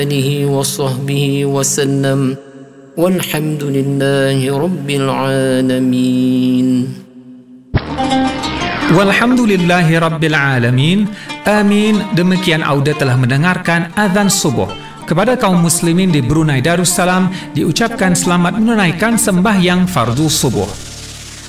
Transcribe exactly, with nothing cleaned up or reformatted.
alihi wa sahbihi wa sallam. Walhamdulillahi rabbil alamin. Walhamdulillahi rabbil alamin. Amin. Demikian Auda telah mendengarkan azan subuh. Kepada kaum muslimin di Brunei Darussalam diucapkan selamat menunaikan sembahyang fardu subuh.